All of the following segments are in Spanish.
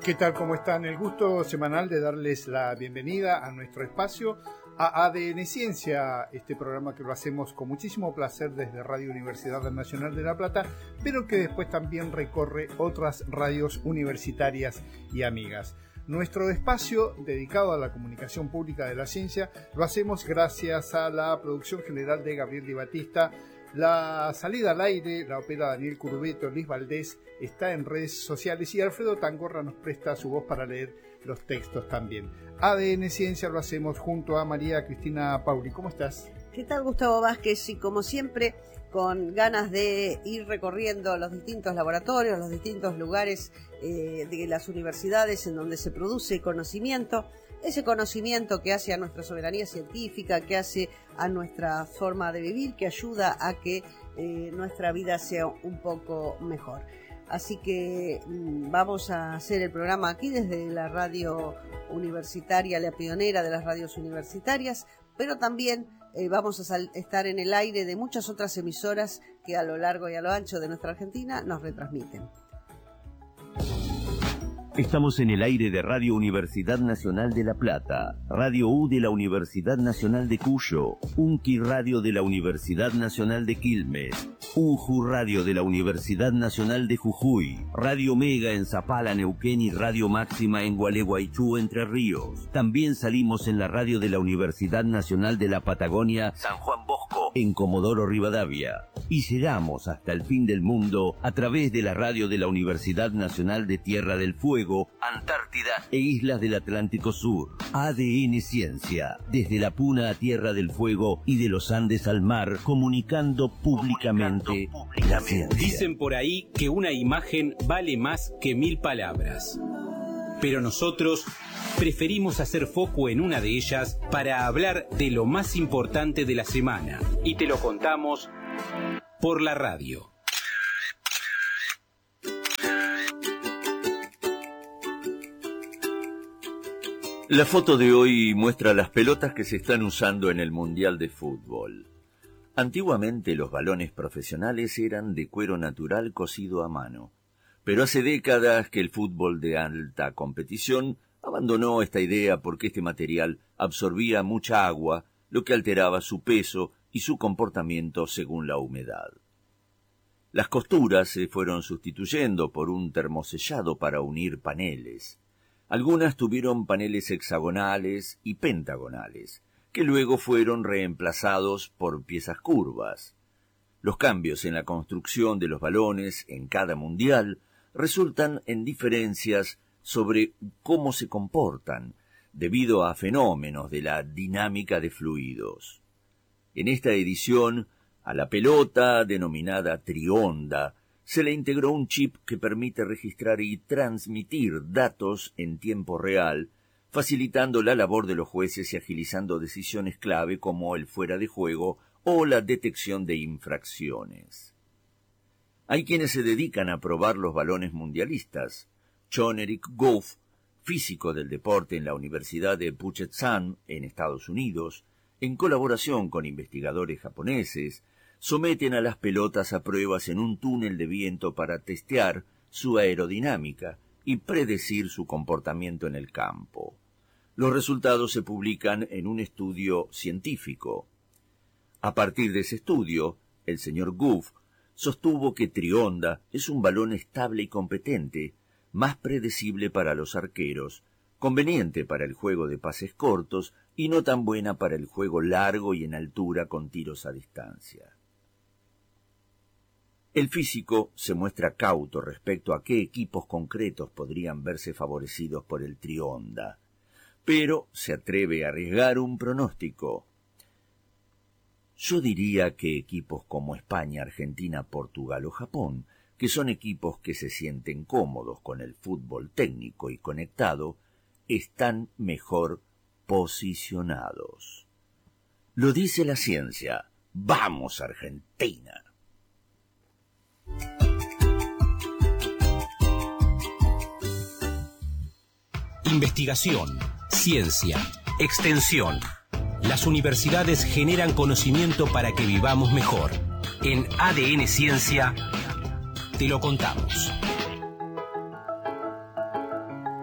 ¿Qué tal? ¿Cómo están? El gusto semanal de darles la bienvenida a nuestro espacio, a ADN Ciencia, este programa que lo hacemos con muchísimo placer desde Radio Universidad Nacional de La Plata, pero que después también recorre otras radios universitarias y amigas. Nuestro espacio dedicado a la comunicación pública de la ciencia lo hacemos gracias a la producción general de Gabriel Di Battista. La salida al aire la opera Daniel Curubeto, Luis Valdés está en redes sociales y Alfredo Tangorra nos presta su voz para leer los textos también. ADN Ciencia lo hacemos junto a María Cristina Pauli. ¿Cómo estás? ¿Qué tal, Gustavo Vázquez? Y como siempre, con ganas de ir recorriendo los distintos laboratorios, los distintos lugares de las universidades en donde se produce conocimiento, ese conocimiento que hace a nuestra soberanía científica, que hace a nuestra forma de vivir, que ayuda a que nuestra vida sea un poco mejor. Así que vamos a hacer el programa aquí desde la radio universitaria, la pionera de las radios universitarias, pero también vamos a estar en el aire de muchas otras emisoras que a lo largo y a lo ancho de nuestra Argentina nos retransmiten. Estamos en el aire de Radio Universidad Nacional de La Plata, Radio U de la Universidad Nacional de Cuyo, Unqui Radio de la Universidad Nacional de Quilmes, UJU Radio de la Universidad Nacional de Jujuy, Radio Mega en Zapala, Neuquén y Radio Máxima en Gualeguaychú, Entre Ríos. También salimos en la radio de la Universidad Nacional de la Patagonia, San Juan Bosco, en Comodoro Rivadavia. Y llegamos hasta el fin del mundo a través de la radio de la Universidad Nacional de Tierra del Fuego, Antártida e Islas del Atlántico Sur. ADN Ciencia, desde la Puna a Tierra del Fuego y de los Andes al mar, comunicando públicamente la ciencia. Dicen por ahí que una imagen vale más que 1000 palabras. Pero nosotros preferimos hacer foco en una de ellas para hablar de lo más importante de la semana. Y te lo contamos por la radio. La foto de hoy muestra las pelotas que se están usando en el Mundial de Fútbol. Antiguamente los balones profesionales eran de cuero natural cosido a mano, pero hace décadas que el fútbol de alta competición abandonó esta idea porque este material absorbía mucha agua, lo que alteraba su peso y su comportamiento según la humedad. Las costuras se fueron sustituyendo por un termosellado para unir paneles. Algunas tuvieron paneles hexagonales y pentagonales, que luego fueron reemplazados por piezas curvas. Los cambios en la construcción de los balones en cada mundial resultan en diferencias sobre cómo se comportan, debido a fenómenos de la dinámica de fluidos. En esta edición, a la pelota, denominada trionda, se le integró un chip que permite registrar y transmitir datos en tiempo real, facilitando la labor de los jueces y agilizando decisiones clave como el fuera de juego o la detección de infracciones. Hay quienes se dedican a probar los balones mundialistas. John Eric Goff, físico del deporte en la Universidad de Puget Sound, en Estados Unidos, en colaboración con investigadores japoneses, someten a las pelotas a pruebas en un túnel de viento para testear su aerodinámica y predecir su comportamiento en el campo. Los resultados se publican en un estudio científico. A partir de ese estudio, el señor Goff sostuvo que trionda es un balón estable y competente, más predecible para los arqueros, conveniente para el juego de pases cortos y no tan buena para el juego largo y en altura con tiros a distancia. El físico se muestra cauto respecto a qué equipos concretos podrían verse favorecidos por el trionda, pero se atreve a arriesgar un pronóstico. Yo diría que equipos como España, Argentina, Portugal o Japón, que son equipos que se sienten cómodos con el fútbol técnico y conectado, están mejor posicionados. Lo dice la ciencia. ¡Vamos, Argentina! Investigación, ciencia, extensión. Las universidades generan conocimiento para que vivamos mejor. En ADN Ciencia te lo contamos.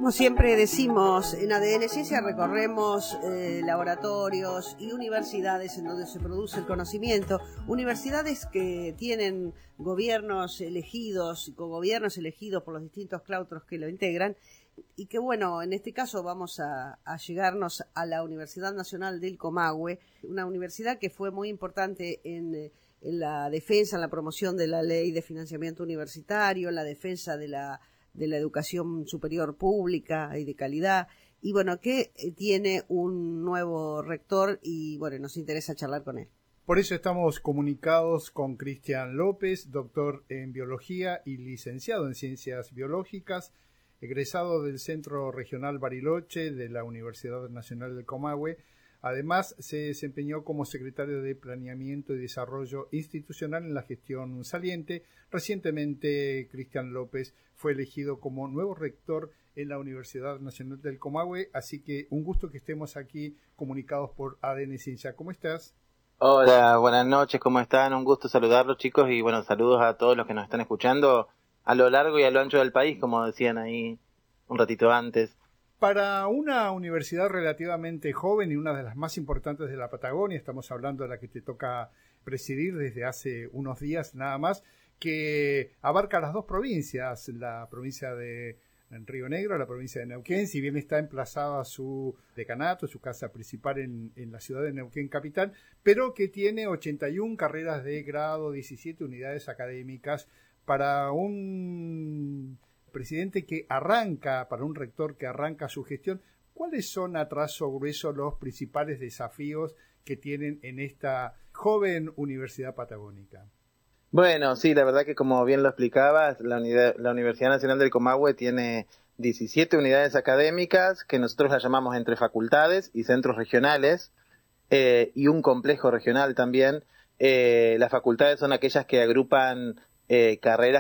Como siempre decimos, en ADN Ciencia recorremos laboratorios y universidades en donde se produce el conocimiento, universidades que tienen gobiernos elegidos y cogobiernos elegidos por los distintos claustros que lo integran, y que bueno, en este caso vamos a llegarnos a la Universidad Nacional del Comahue, una universidad que fue muy importante en la defensa, en la promoción de la ley de financiamiento universitario, en la defensa de la educación superior pública y de calidad, y bueno, que tiene un nuevo rector y bueno, nos interesa charlar con él. Por eso estamos comunicados con Cristian López, doctor en biología y licenciado en ciencias biológicas, egresado del Centro Regional Bariloche de la Universidad Nacional del Comahue. Además, se desempeñó como secretario de Planeamiento y Desarrollo Institucional en la gestión saliente. Recientemente, Cristian López fue elegido como nuevo rector en la Universidad Nacional del Comahue, así que un gusto que estemos aquí comunicados por ADN Ciencia. ¿Cómo estás? Hola, buenas noches, ¿cómo están? Un gusto saludarlos, chicos, y bueno, saludos a todos los que nos están escuchando a lo largo y a lo ancho del país, como decían ahí un ratito antes. Para una universidad relativamente joven y una de las más importantes de la Patagonia, estamos hablando de la que te toca presidir desde hace unos días nada más, que abarca las dos provincias, la provincia de Río Negro, la provincia de Neuquén, si bien está emplazada su decanato, su casa principal en la ciudad de Neuquén capital, pero que tiene 81 carreras de grado, 17 unidades académicas. Para un presidente que arranca, para un rector que arranca su gestión, ¿cuáles son a trazo grueso los principales desafíos que tienen en esta joven universidad patagónica? Bueno, sí, la verdad que como bien lo explicabas, la Universidad Nacional del Comahue tiene 17 unidades académicas, que nosotros las llamamos entre facultades y centros regionales, y un complejo regional también. Las facultades son aquellas que agrupan carreras